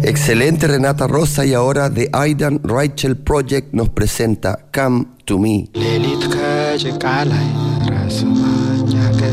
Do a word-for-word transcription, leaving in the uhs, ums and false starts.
Excelente Renata Rosa, y ahora The Aidan Rachel Project nos presenta Come to Me.